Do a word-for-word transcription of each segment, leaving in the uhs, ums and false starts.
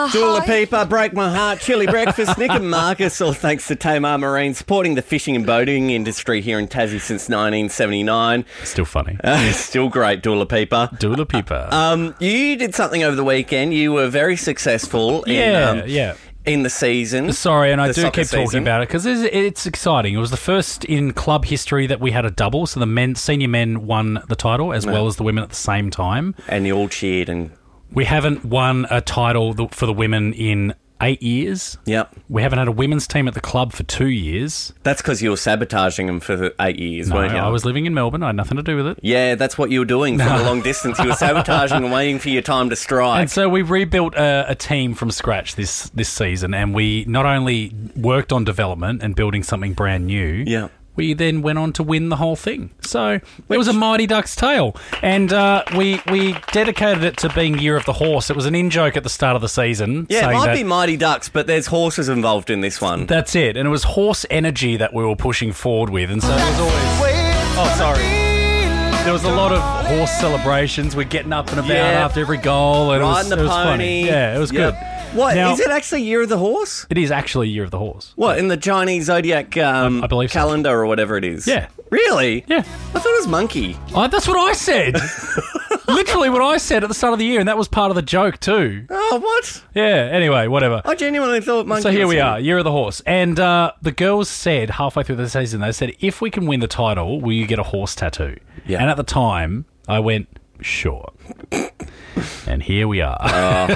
Oh, Dula hi. Peeper, Break My Heart, Chili Breakfast, Nick and Marcus, all thanks to Tamar Marine, supporting the fishing and boating industry here in Tassie since nineteen seventy-nine. Still funny. Uh, still great, Dula Peeper. Dula Peeper. Um, you did something over the weekend. You were very successful in, yeah, um, yeah. in the season. Sorry, and I the do soccer keep talking season. about it because it's, it's exciting. It was the first in club history that we had a double, so the men, senior men won the title as No. well as the women at the same time. And you all cheered and... We haven't won a title th- for the women in eight years. Yep. We haven't had a women's team at the club for two years. That's because you were sabotaging them for the eight years, No, weren't you? I was living in Melbourne. I had nothing to do with it. Yeah, that's what you were doing from a long distance. You were sabotaging and waiting for your time to strike. And so we rebuilt a, a team from scratch this this season, and we not only worked on development and building something brand new, Yeah. we then went on to win the whole thing. So it was a mighty duck's tale, and uh, we we dedicated it to being Year of the Horse. It was an in-joke at the start of the season. Yeah, it saying might that be Mighty Ducks, but there's horses involved in this one. That's it, and it was horse energy that we were pushing forward with, and so there was always... Oh, sorry. There was a lot of horse celebrations. We're getting up and about Yeah. after every goal, and Riding it was, the it was pony. funny. Yeah, it was Yep. good. What, Now- is it actually Year of the Horse? It is actually Year of the Horse. What, in the Chinese zodiac um, I- I believe so. calendar or whatever it is? Yeah. Really? Yeah. I thought it was monkey. Oh, that's what I said. Literally what I said at the start of the year, and that was part of the joke too. Oh, what? Yeah, anyway, whatever. I genuinely thought monkey So here was we it. are, Year of the Horse. And uh, the girls said, halfway through the season, they said, if we can win the title, will you get a horse tattoo? Yeah. And at the time, I went, sure. And here we are.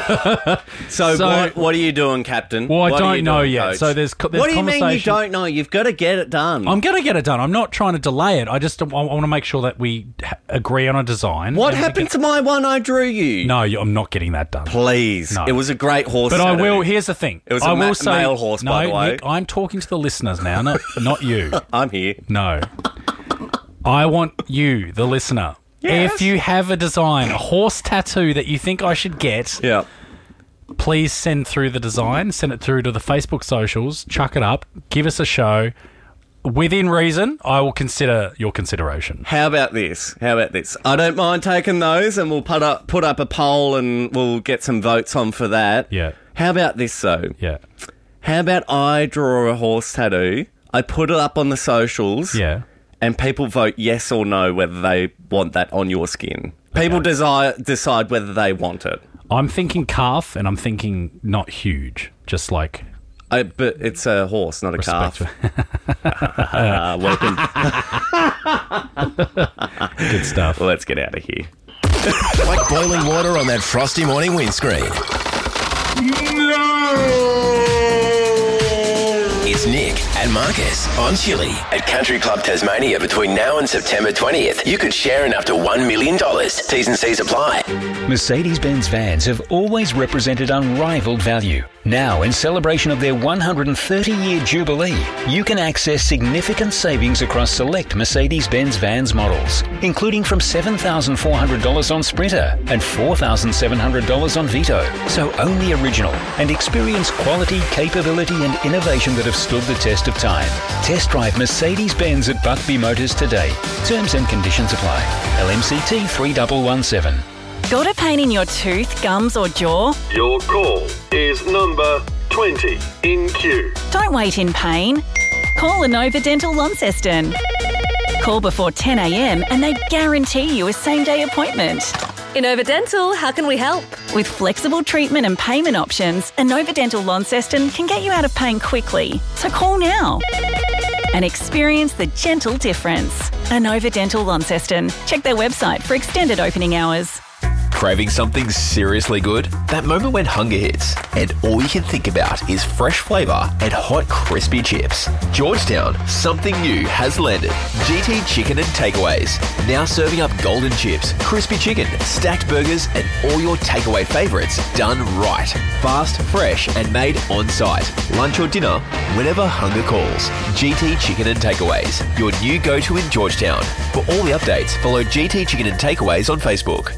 So, So- what, what are you doing, Captain? Well, I What are don't you know doing, yet. Coach? So there's co- there's What do you mean you conversation- don't know? You've got to get it done. I'm going to get it done. I'm not trying to delay it. I just I want to make sure that we ha- agree on a design. what And we happened can- to my one I drew you? No, you- I'm not getting that done. Please. No. It was a great horse But I tattoo. will. Here's the thing. It was I a ma- will say, male horse, no, by the way. Nick, I'm talking to the listeners now, not not you. I'm here. No. I want you, the listener. Yes. If you have a design, a horse tattoo that you think I should get, Yeah. please send through the design. Send it through to the Facebook socials. Chuck it up. Give us a show. Within reason, I will consider your consideration. How about this? How about this? I don't mind taking those, and we'll put up put up a poll, and we'll get some votes on for that. Yeah. How about this, though? Yeah. How about I draw a horse tattoo, I put it up on the socials, Yeah. and people vote yes or no whether they want that on your skin. People desire, decide whether they want it. I'm thinking calf, and I'm thinking not huge. Just like... I, but it's a horse, not a Respect calf. Uh, welcome. Good stuff. Well, let's get out of here. Like boiling water on that frosty morning windscreen. It's Nick and Marcus on Chili at Country Club Tasmania between now and September twentieth. You could share in up to one million dollars. T's and C's apply. Mercedes-Benz vans have always represented unrivaled value. Now, in celebration of their one hundred thirty year jubilee, you can access significant savings across select Mercedes-Benz vans models, including from seven thousand four hundred dollars on Sprinter and four thousand seven hundred dollars on Vito. So own the original and experience quality, capability and innovation that have stood the test of time. Test drive Mercedes-Benz at Buckby Motors today. Terms and conditions apply. L M C T three one one seven. Got a pain in your tooth, gums or jaw? Your call is number twenty in queue. Don't wait in pain. Call Inova Dental Launceston. Call before ten a m and they guarantee you a same-day appointment. Inova Dental, how can we help? With flexible treatment and payment options, Inova Dental Launceston can get you out of pain quickly. So call now and experience the gentle difference. Inova Dental Launceston. Check their website for extended opening hours. Craving something seriously good? That moment when hunger hits and all you can think about is fresh flavour and hot crispy chips. Georgetown, something new has landed. G T Chicken and Takeaways. Now serving up golden chips, crispy chicken, stacked burgers and all your takeaway favourites done right. Fast, fresh and made on site. Lunch or dinner, whenever hunger calls. G T Chicken and Takeaways, your new go-to in Georgetown. For all the updates, follow G T Chicken and Takeaways on Facebook.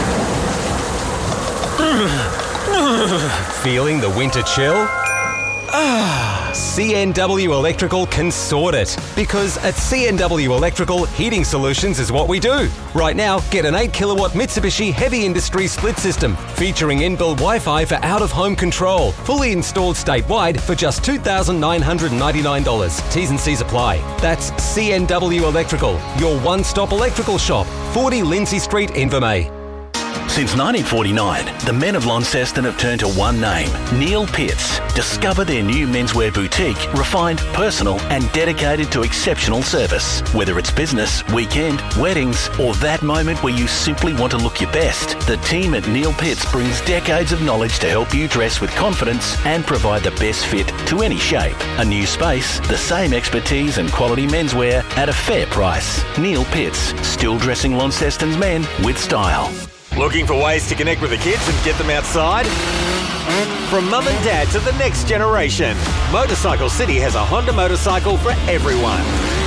Feeling the winter chill? C N W Electrical can sort it. Because at C N W Electrical, heating solutions is what we do. Right now, get an eight kilowatt Mitsubishi Heavy Industry split system featuring inbuilt Wi-Fi for out-of-home control. Fully installed statewide for just two thousand nine hundred ninety-nine dollars. T's and C's apply. That's C N W Electrical, your one-stop electrical shop. forty Lindsay Street, Invermay. Since nineteen forty-nine, the men of Launceston have turned to one name, Neil Pitts. Discover their new menswear boutique, refined, personal and dedicated to exceptional service. Whether it's business, weekend, weddings or that moment where you simply want to look your best, the team at Neil Pitts brings decades of knowledge to help you dress with confidence and provide the best fit to any shape. A new space, the same expertise and quality menswear at a fair price. Neil Pitts, still dressing Launceston's men with style. Looking for ways to connect with the kids and get them outside? From mum and dad to the next generation, Motorcycle City has a Honda motorcycle for everyone.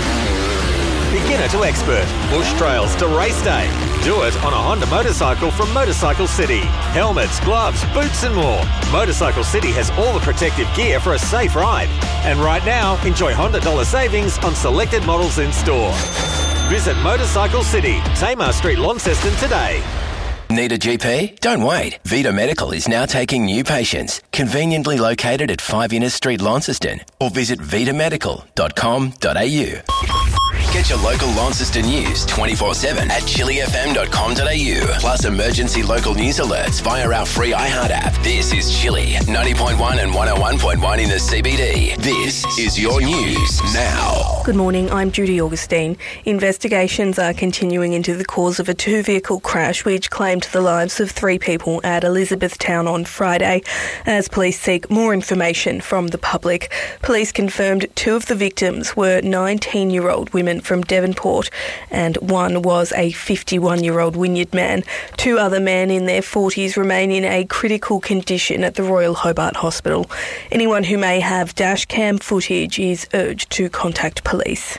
Beginner to expert, bush trails to race day. Do it on a Honda motorcycle from Motorcycle City. Helmets, gloves, boots and more. Motorcycle City has all the protective gear for a safe ride. And right now, enjoy Honda dollar savings on selected models in store. Visit Motorcycle City, Tamar Street, Launceston today. Need a G P? Don't wait. Vita Medical is now taking new patients. Conveniently located at five Innes Street, Launceston. Or visit vita medical dot com dot a u. Get your local Launceston news twenty-four seven at chili f m dot com dot a u. Plus emergency local news alerts via our free iHeart app. This is Chili, ninety point one and one oh one point one in the C B D. This is your news now. Good morning, I'm Judy Augustine. Investigations are continuing into the cause of a two-vehicle crash which claimed the lives of three people at Elizabethtown on Friday. As police seek more information from the public, police confirmed two of the victims were nineteen-year-old women from Devonport and one was a fifty-one-year-old Wynyard man. Two other men in their forties remain in a critical condition at the Royal Hobart Hospital. Anyone who may have dashcam footage is urged to contact police.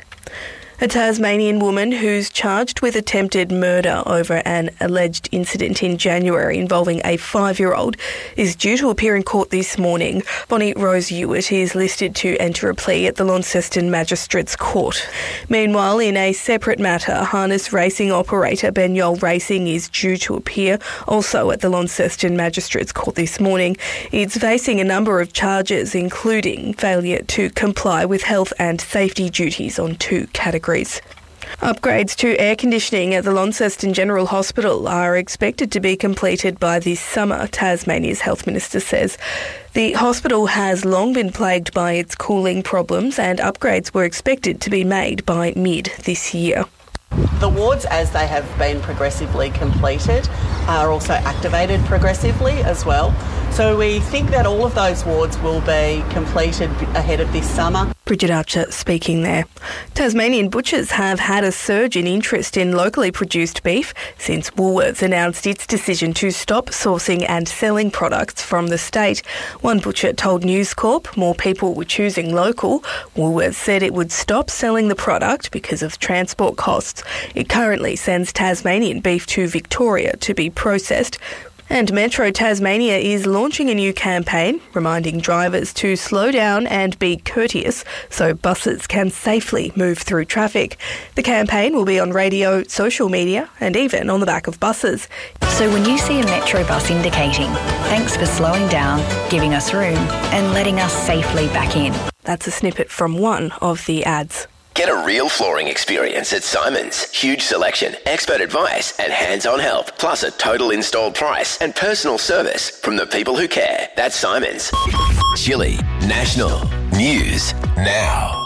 A Tasmanian woman who's charged with attempted murder over an alleged incident in January involving a five-year-old is due to appear in court this morning. Bonnie Rose Hewitt is listed to enter a plea at the Launceston Magistrates Court. Meanwhile, in a separate matter, harness racing operator Ben Yole Racing is due to appear also at the Launceston Magistrates Court this morning. It's facing a number of charges, including failure to comply with health and safety duties on two categories. Upgrades to air conditioning at the Launceston General Hospital are expected to be completed by this summer, Tasmania's Health Minister says. The hospital has long been plagued by its cooling problems and upgrades were expected to be made by mid this year. The wards, as they have been progressively completed, are also activated progressively as well. So we think that all of those wards will be completed ahead of this summer. Bridget Archer speaking there. Tasmanian butchers have had a surge in interest in locally produced beef since Woolworths announced its decision to stop sourcing and selling products from the state. One butcher told News Corp more people were choosing local. Woolworths said it would stop selling the product because of transport costs. It currently sends Tasmanian beef to Victoria to be processed. And Metro Tasmania is launching a new campaign reminding drivers to slow down and be courteous so buses can safely move through traffic. The campaign will be on radio, social media and even on the back of buses. So when you see a Metro bus indicating, thanks for slowing down, giving us room and letting us safely back in. That's a snippet from one of the ads. Get a real flooring experience at Simon's. Huge selection, expert advice and hands-on help. Plus a total installed price and personal service from the people who care. That's Simon's. Chili National News Now.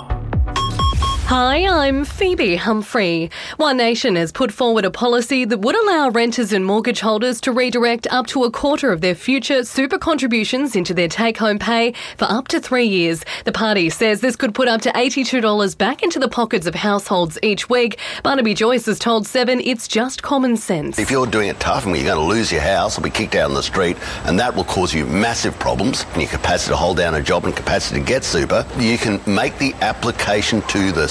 Hi, I'm Phoebe Humphrey. One Nation has put forward a policy that would allow renters and mortgage holders to redirect up to a quarter of their future super contributions into their take-home pay for up to three years. The party says this could put up to eighty-two dollars back into the pockets of households each week. Barnaby Joyce has told Seven it's just common sense. If you're doing it tough and you're going to lose your house or be kicked out on the street, and that will cause you massive problems in your capacity to hold down a job and capacity to get super, you can make the application to the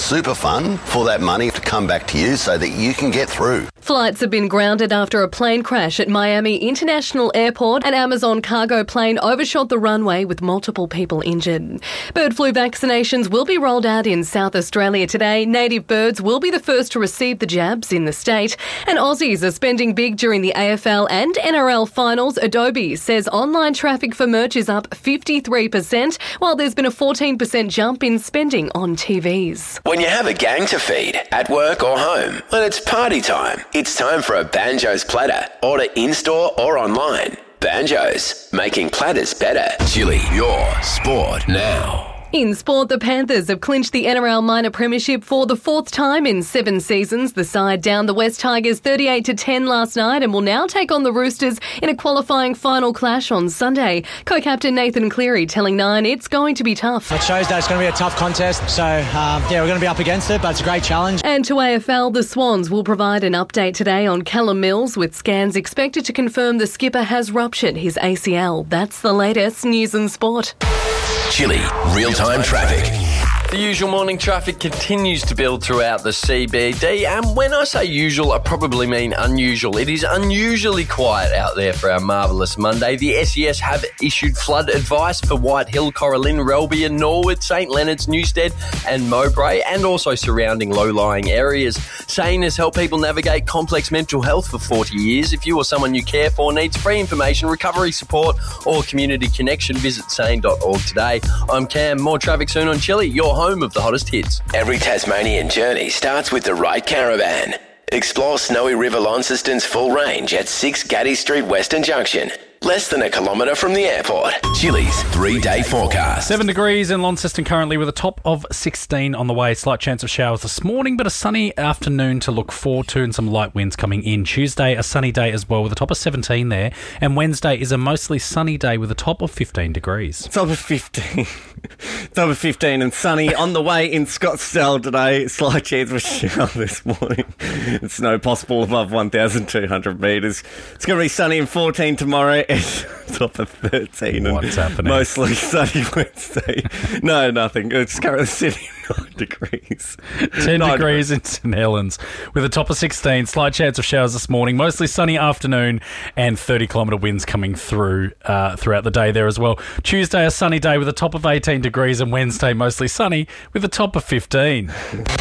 super fun for that money to come back to you so that you can get through. Flights have been grounded after a plane crash at Miami International Airport. An Amazon cargo plane overshot the runway with multiple people injured. Bird flu vaccinations will be rolled out in South Australia today. Native birds will be the first to receive the jabs in the state. And Aussies are spending big during the A F L and N R L finals. Adobe says online traffic for merch is up fifty-three percent, while there's been a fourteen percent jump in spending on T Vs. When you have a gang to feed, at work or home, when it's party time, it's time for a Banjo's platter. Order in-store or online. Banjo's, making platters better. Chili, your sport now. In sport, the Panthers have clinched the N R L minor premiership for the fourth time in seven seasons. The side downed the West Tigers thirty-eight to ten last night and will now take on the Roosters in a qualifying final clash on Sunday. Co-captain Nathan Cleary telling Nine it's going to be tough. It shows that it's going to be a tough contest, so um, yeah, we're going to be up against it, but it's a great challenge. And to A F L, the Swans will provide an update today on Callum Mills, with scans expected to confirm the skipper has ruptured his A C L. That's the latest news and sport. Chili, real-time traffic. The usual morning traffic continues to build throughout the C B D, and when I say usual, I probably mean unusual. It is unusually quiet out there for our marvellous Monday. The S E S have issued flood advice for White Hill, Coralin, Relby and Norwood, St Leonard's, Newstead and Mowbray, and also surrounding low-lying areas. SANE has helped people navigate complex mental health for forty years. If you or someone you care for needs free information, recovery support or community connection, visit sane dot org today. I'm Cam. More traffic soon on Chili, your home of the hottest hits. Every Tasmanian journey starts with the right caravan. Explore Snowy River Launceston's full range at six Gaddy Street Western Junction. Less than a kilometre from the airport. Chili's three-day forecast. Seven degrees in Launceston currently with a top of sixteen on the way. Slight chance of showers this morning, but a sunny afternoon to look forward to and some light winds coming in. Tuesday, a sunny day as well with a top of seventeen there. And Wednesday is a mostly sunny day with a top of fifteen degrees. Top of fifteen. Top of fifteen and sunny on the way in Scottsdale today. Slight chance of a shower this morning. Snow possible above one thousand two hundred metres. It's going to be sunny and fourteen tomorrow. Top of thirteen. What's and happening? Mostly sunny Wednesday. No, nothing. It's currently sitting nine degrees. ten nine degrees in St Helens with a top of sixteen. Slight chance of showers this morning. Mostly sunny afternoon and thirty kilometre winds coming through uh, throughout the day there as well. Tuesday, a sunny day with a top of eighteen degrees, and Wednesday, mostly sunny with a top of fifteen.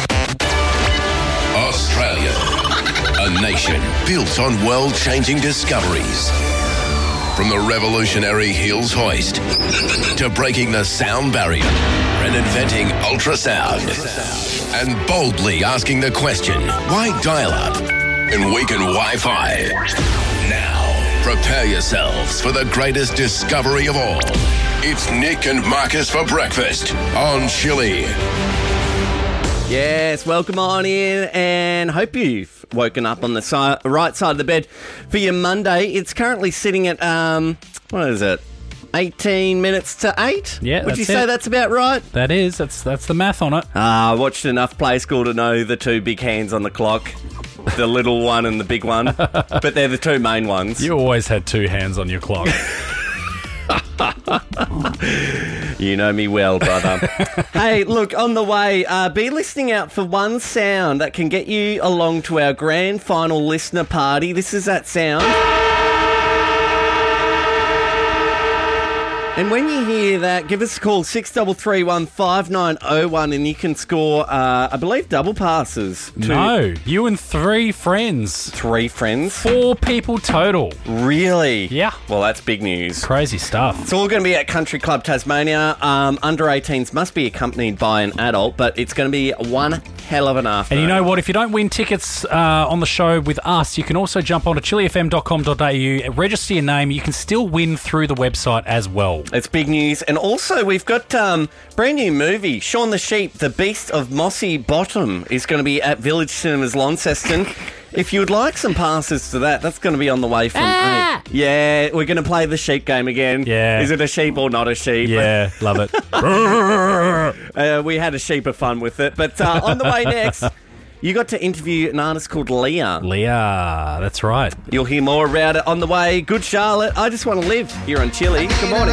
Australia, a nation built on world-changing discoveries. From the revolutionary Hills hoist to breaking the sound barrier and inventing ultrasound and boldly asking the question, why dial-up and weaken Wi-Fi? Now, prepare yourselves for the greatest discovery of all. It's Nick and Marcus for breakfast on Chili. Yes, welcome on in, and hope you've woken up on the si- right side of the bed for your Monday. It's currently sitting at, um, what is it, eighteen minutes to eight? Yeah, Would you that's say it. that's about right? That is. That's that's the math on it. Ah, I watched enough Play School to know the two big hands on the clock. The little one and the big one. But they're the two main ones. You always had two hands on your clock. You know me well, brother. Hey, look, on the way, uh, be listening out for one sound that can get you along to our grand final listener party. This is that sound. And when you hear that, give us a call, six three three one, five nine oh one, and you can score, uh, I believe, double passes. To No, you and three friends. Three friends? Four people total. Really? Yeah. Well, that's big news. Crazy stuff. It's all going to be at Country Club Tasmania. Um, under eighteens must be accompanied by an adult, but it's going to be one hell of an afternoon. And you know what? If you don't win tickets uh, on the show with us, you can also jump onto chili f m dot com dot a u, register your name. You can still win through the website as well. It's big news. And also, we've got um brand new movie, Shaun the Sheep, The Beast of Mossy Bottom, is going to be at Village Cinemas Launceston. If you would like some passes to that, that's going to be on the way from Ah! eight. Yeah, we're going to play the sheep game again. Yeah. Is it a sheep or not a sheep? Yeah, love it. uh, we had a sheep of fun with it. But uh, on the way next, you got to interview an artist called Leah. Leah, that's right. You'll hear more about it on the way. Good Charlotte, I Just Want to Live here on Chili. Good morning.